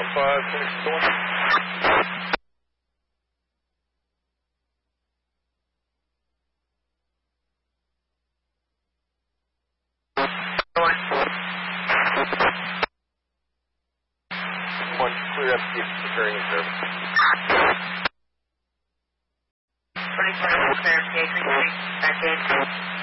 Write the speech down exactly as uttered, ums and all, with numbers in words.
five six four. One, clear up to securing the service. twenty-four, clear, Gateway, back in.